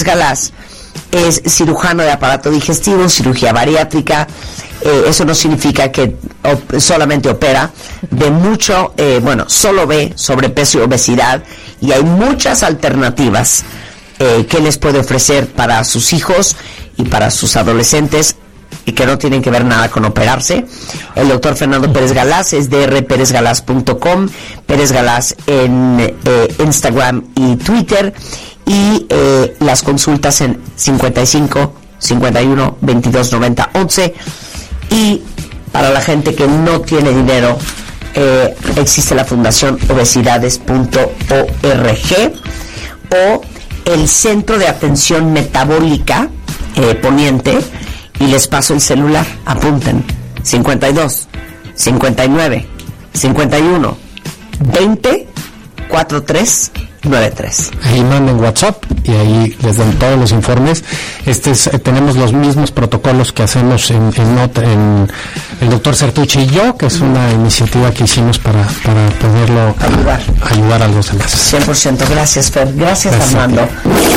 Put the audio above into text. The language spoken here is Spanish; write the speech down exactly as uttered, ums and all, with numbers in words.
Galás es cirujano de aparato digestivo, cirugía bariátrica. Eh, eso no significa que op- solamente opera, ve mucho, eh, bueno, solo ve sobrepeso y obesidad, y hay muchas alternativas eh, que les puede ofrecer para sus hijos y para sus adolescentes, y que no tienen que ver nada con operarse. El doctor Fernando Pérez Galás es d r pérez galás punto com, Pérez Galás en eh, Instagram y Twitter, y eh, las consultas en cincuenta y cinco, cincuenta y uno, veintidós, noventa, once. Y para la gente que no tiene dinero, eh, existe la fundación obesidades punto org o el Centro de Atención Metabólica eh, Poniente, y les paso el celular. Apunten: cincuenta y dos, cincuenta y nueve, cincuenta y uno, veinte, cuarenta y tres noventa y tres. Ahí manden WhatsApp y ahí les dan todos los informes. Este es, eh, tenemos los mismos protocolos que hacemos en, en, otra, en el doctor Certuche y yo, que es una iniciativa que hicimos para, para poderlo ayudar. ayudar a los demás. cien por ciento. Gracias, Fer. Gracias, Gracias, Armando.